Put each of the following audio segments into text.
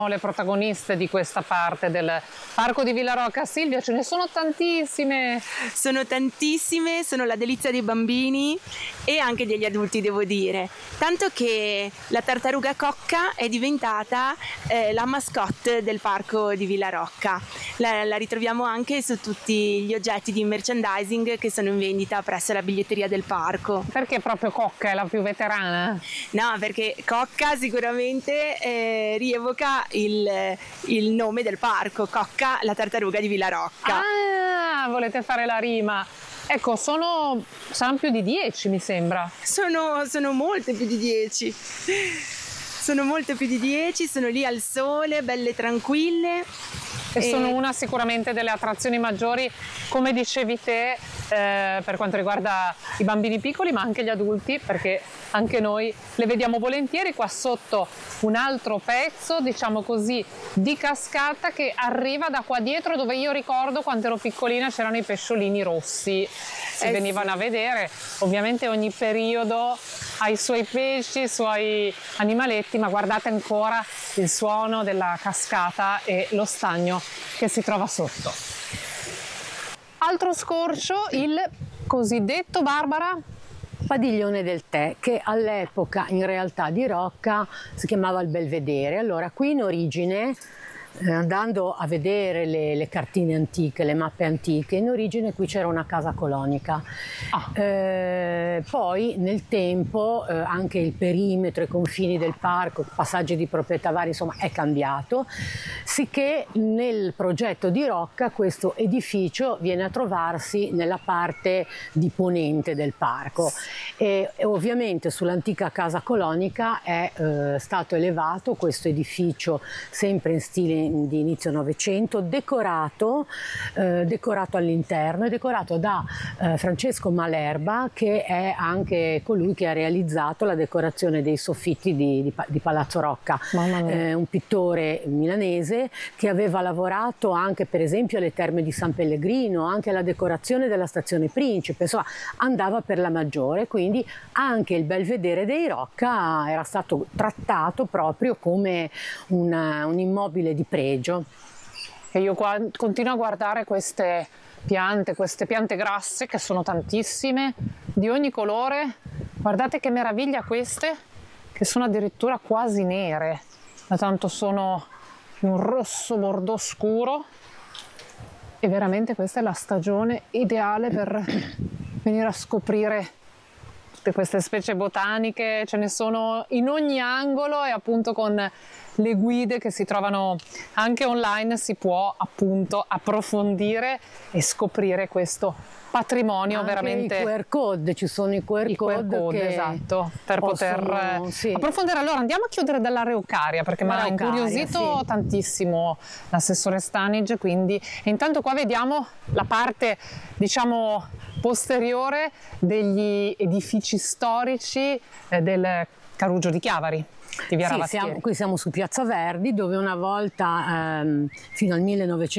le protagoniste di questa parte del parco di Villarocca. Silvia, ce ne sono tantissime. Sono tantissime, sono la delizia dei bambini e anche degli adulti, devo dire. Tanto che la tartaruga cocca è diventata la mascotte del parco di Villarocca. La ritroviamo anche su tutti gli oggetti di merchandising che sono in vendita presso la biglietteria del parco. Perché proprio Cocca è la più veterana? No, perché Cocca sicuramente rievoca il nome del parco, Cocca, la tartaruga di Villarocca. Ah, volete fare la rima? Ecco, saranno più di 10, mi sembra. Sono molte più di 10. Sono molte più di 10, sono lì al sole, belle tranquille. E sono una sicuramente delle attrazioni maggiori, come dicevi te, per quanto riguarda i bambini piccoli, ma anche gli adulti, perché anche noi le vediamo volentieri. Qua sotto un altro pezzo, diciamo così, di cascata che arriva da qua dietro, dove io ricordo quando ero piccolina c'erano i pesciolini rossi, si venivano a vedere. Ovviamente ogni periodo ha i suoi pesci, i suoi animaletti, ma guardate ancora il suono della cascata e lo stagno che si trova sotto. Altro scorcio, il cosiddetto, Barbara? Padiglione del tè, che all'epoca in realtà di Rocca si chiamava il Belvedere. Allora, qui in origine, andando a vedere le cartine antiche, le mappe antiche, in origine qui c'era una casa colonica. Poi nel tempo anche il perimetro, i confini del parco, passaggi di proprietà vari, insomma è cambiato, sicché nel progetto di Rocca questo edificio viene a trovarsi nella parte di ponente del parco e ovviamente sull'antica casa colonica è stato elevato questo edificio sempre in stile di inizio Novecento, decorato all'interno, è decorato da Francesco Malerba, che è anche colui che ha realizzato la decorazione dei soffitti di Palazzo Rocca, un pittore milanese che aveva lavorato anche per esempio alle Terme di San Pellegrino, anche alla decorazione della stazione Principe, insomma andava per la maggiore, quindi anche il Belvedere dei Rocca era stato trattato proprio come un immobile di pregio. E io qua continuo a guardare queste piante grasse, che sono tantissime, di ogni colore. Guardate che meraviglia queste, che sono addirittura quasi nere, da tanto sono un rosso bordeaux scuro. E veramente questa è la stagione ideale per venire a scoprire tutte queste specie botaniche. Ce ne sono in ogni angolo e appunto con le guide che si trovano anche online si può appunto approfondire e scoprire questo patrimonio. Anche veramente i QR code, ci sono i QR code che esatto, per poter sì, approfondire. Allora andiamo a chiudere dall'Araucaria, perché mi ha incuriosito sì, tantissimo l'assessore Stanage, quindi. E intanto qua vediamo la parte, diciamo, posteriore degli edifici storici del Carugio di Chiavari. Qui siamo su Piazza Verdi, dove una volta fino al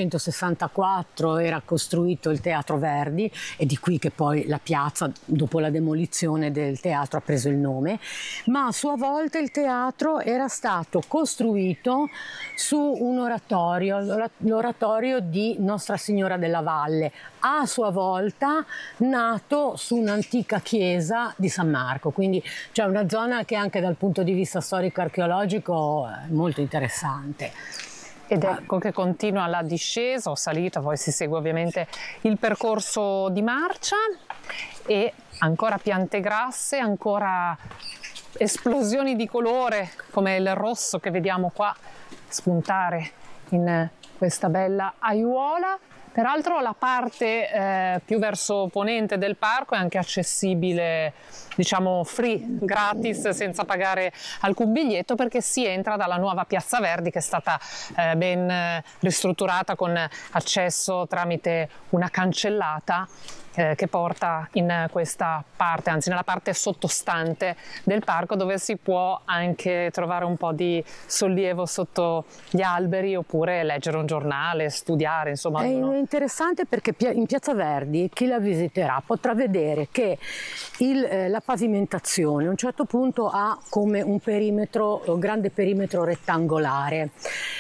1964 era costruito il Teatro Verdi, e di qui che poi la piazza dopo la demolizione del teatro ha preso il nome, ma a sua volta il teatro era stato costruito su un oratorio, l'oratorio di Nostra Signora della Valle, a sua volta nato su un'antica chiesa di San Marco, quindi c'è una zona che anche dal punto di vista storico-archeologico è molto interessante. Ed ecco che continua la discesa o salita, poi si segue ovviamente il percorso di marcia e ancora piante grasse, ancora esplosioni di colore come il rosso che vediamo qua spuntare in questa bella aiuola. Peraltro la parte più verso ponente del parco è anche accessibile, diciamo free, gratis, senza pagare alcun biglietto, perché si entra dalla nuova Piazza Verdi, che è stata ben ristrutturata con accesso tramite una cancellata che porta in questa parte, anzi nella parte sottostante del parco, dove si può anche trovare un po' di sollievo sotto gli alberi oppure leggere un giornale, studiare, insomma. È interessante perché in Piazza Verdi chi la visiterà potrà vedere che la pavimentazione a un certo punto ha come un perimetro, un grande perimetro rettangolare,